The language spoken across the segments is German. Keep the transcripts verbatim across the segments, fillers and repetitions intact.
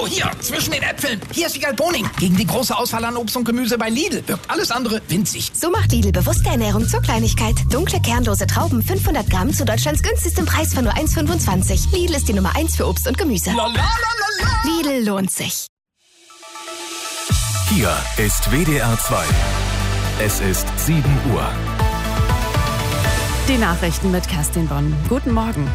hier, zwischen den Äpfeln. Hier ist Wiegald Boning. Gegen die große Auswahl an Obst und Gemüse bei Lidl wirkt alles andere winzig. So macht Lidl bewusste Ernährung zur Kleinigkeit. Dunkle, kernlose Trauben, fünfhundert Gramm zu Deutschlands günstigstem Preis von nur eins Komma fünfundzwanzig. Lidl ist die Nummer eins für Obst und Gemüse. La, la, la, la, la. Lidl lohnt sich. Hier ist W D R zwei. Es ist sieben Uhr. Die Nachrichten mit Kerstin Bonn. Guten Morgen.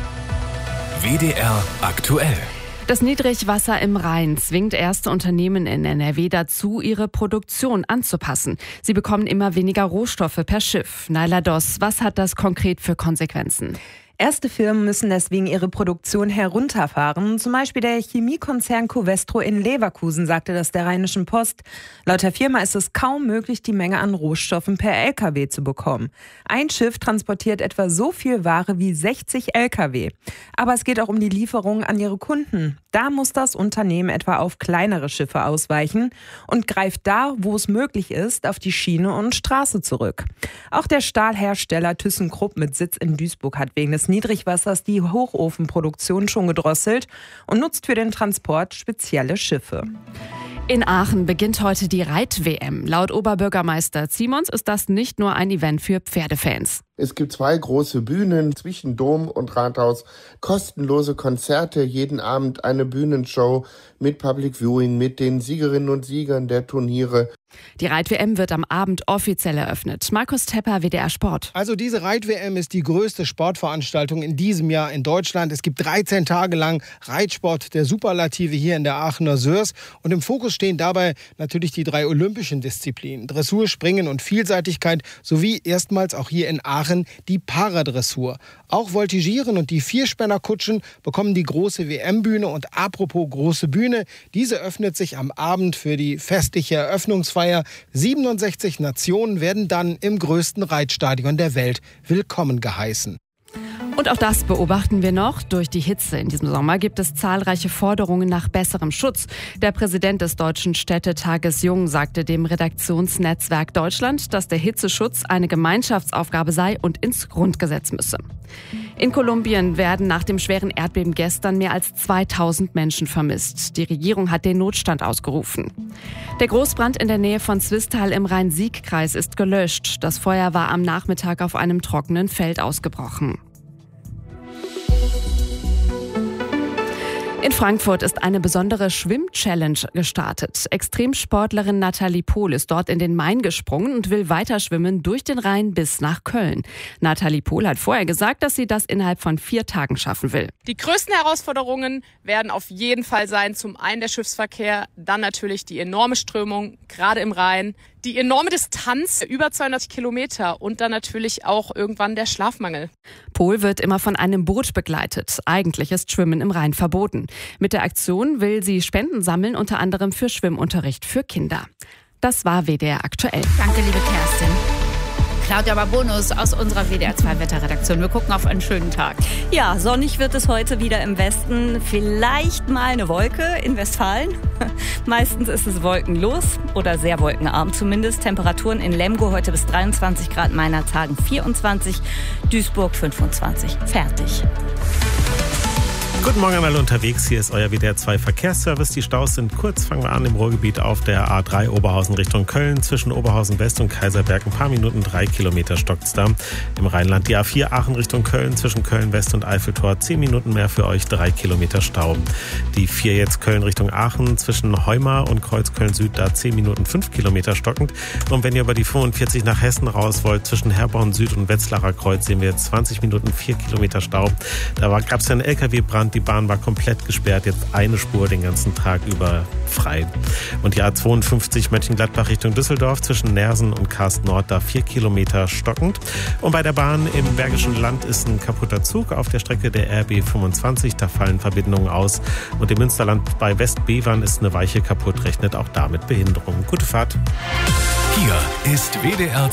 W D R aktuell. Das Niedrigwasser im Rhein zwingt erste Unternehmen in N R W dazu, ihre Produktion anzupassen. Sie bekommen immer weniger Rohstoffe per Schiff. Naila Doss, was hat das konkret für Konsequenzen? Erste Firmen müssen deswegen ihre Produktion herunterfahren. Zum Beispiel der Chemiekonzern Covestro in Leverkusen, sagte das der Rheinischen Post. Laut der Firma ist es kaum möglich, die Menge an Rohstoffen per L K W zu bekommen. Ein Schiff transportiert etwa so viel Ware wie sechzig L K W. Aber es geht auch um die Lieferung an ihre Kunden. Da muss das Unternehmen etwa auf kleinere Schiffe ausweichen und greift da, wo es möglich ist, auf die Schiene und Straße zurück. Auch der Stahlhersteller ThyssenKrupp mit Sitz in Duisburg hat wegen des Niedrigwassers die Hochofenproduktion schon gedrosselt und nutzt für den Transport spezielle Schiffe. In Aachen beginnt heute die Reit-W M. Laut Oberbürgermeister Simons ist das nicht nur ein Event für Pferdefans. Es gibt zwei große Bühnen zwischen Dom und Rathaus, kostenlose Konzerte, jeden Abend eine Bühnenshow mit Public Viewing, mit den Siegerinnen und Siegern der Turniere. Die Reit-W M wird am Abend offiziell eröffnet. Markus Tepper, W D R Sport. Also diese Reit-W M ist die größte Sportveranstaltung in diesem Jahr in Deutschland. Es gibt dreizehn Tage lang Reitsport der Superlative hier in der Aachener Sörs. Und im Fokus stehen dabei natürlich die drei olympischen Disziplinen: Dressur, Springen und Vielseitigkeit sowie erstmals auch hier in Aachen die Paradressur. Auch Voltigieren und die Vierspännerkutschen bekommen die große W M-Bühne. Und apropos große Bühne, diese öffnet sich am Abend für die festliche Eröffnungsfeier. siebenundsechzig Nationen werden dann im größten Reitstadion der Welt willkommen geheißen. Und auch das beobachten wir noch. Durch die Hitze in diesem Sommer gibt es zahlreiche Forderungen nach besserem Schutz. Der Präsident des Deutschen Städtetages Jung sagte dem Redaktionsnetzwerk Deutschland, dass der Hitzeschutz eine Gemeinschaftsaufgabe sei und ins Grundgesetz müsse. In Kolumbien werden nach dem schweren Erdbeben gestern mehr als zweitausend Menschen vermisst. Die Regierung hat den Notstand ausgerufen. Der Großbrand in der Nähe von Zwistal im Rhein-Sieg-Kreis ist gelöscht. Das Feuer war am Nachmittag auf einem trockenen Feld ausgebrochen. In Frankfurt ist eine besondere Schwimm-Challenge gestartet. Extremsportlerin Nathalie Pohl ist dort in den Main gesprungen und will weiter schwimmen durch den Rhein bis nach Köln. Nathalie Pohl hat vorher gesagt, dass sie das innerhalb von vier Tagen schaffen will. Die größten Herausforderungen werden auf jeden Fall sein, zum einen der Schiffsverkehr, dann natürlich die enorme Strömung, gerade im Rhein, die enorme Distanz, über zweihundert Kilometer und dann natürlich auch irgendwann der Schlafmangel. Pohl wird immer von einem Boot begleitet. Eigentlich ist Schwimmen im Rhein verboten. Mit der Aktion will sie Spenden sammeln, unter anderem für Schwimmunterricht für Kinder. Das war W D R aktuell. Danke, liebe Kerstin. Claudia Babonus aus unserer W D R zwei Wetterredaktion. Wir gucken auf einen schönen Tag. Ja, sonnig wird es heute wieder im Westen. Vielleicht mal eine Wolke in Westfalen. Meistens ist es wolkenlos oder sehr wolkenarm zumindest. Temperaturen in Lemgo heute bis dreiundzwanzig Grad, Meinerzhagen vierundzwanzig, Duisburg fünfundzwanzig. Fertig. Guten Morgen an alle unterwegs, hier ist euer W D R zwei Verkehrsservice. Die Staus sind kurz, fangen wir an im Ruhrgebiet auf der A drei Oberhausen Richtung Köln. Zwischen Oberhausen West und Kaiserberg ein paar Minuten, drei Kilometer stockt's da. Im Rheinland die A vier Aachen Richtung Köln, zwischen Köln West und Eiffeltor zehn Minuten mehr für euch, drei Kilometer Stau. Die vier jetzt Köln Richtung Aachen, zwischen Heumar und Kreuzköln Süd, da zehn Minuten, fünf Kilometer stockend. Und wenn ihr über die fünfundvierzig nach Hessen raus wollt, zwischen Herborn Süd und Wetzlarer Kreuz sehen wir jetzt zwanzig Minuten, vier Kilometer Stau. Da gab es ja einen L K W-Brand. Die Bahn war komplett gesperrt, jetzt eine Spur den ganzen Tag über frei. Und die A zweiundfünfzig Mönchengladbach Richtung Düsseldorf zwischen Nersen und Karst Nord, da vier Kilometer stockend. Und bei der Bahn im Bergischen Land ist ein kaputter Zug auf der Strecke der R B fünfundzwanzig, da fallen Verbindungen aus. Und im Münsterland bei Westbevern ist eine Weiche kaputt, rechnet auch damit Behinderung. Gute Fahrt. Hier ist W D R